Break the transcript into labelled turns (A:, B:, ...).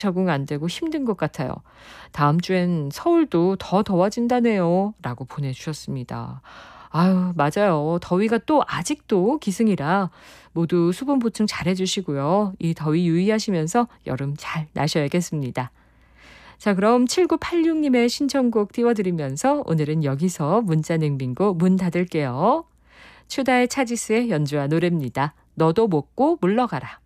A: 적응 안 되고 힘든 것 같아요. 다음 주엔 서울도 더 더워진다네요. 라고 보내주셨습니다. 아유, 맞아요. 더위가 또 아직도 기승이라 모두 수분 보충 잘 해주시고요. 이 더위 유의하시면서 여름 잘 나셔야겠습니다. 자, 그럼 7986님의 신청곡 띄워드리면서 오늘은 여기서 문자냉빙고 문 닫을게요. 추다의 차지스의 연주와 노래입니다. 너도 먹고 물러가라.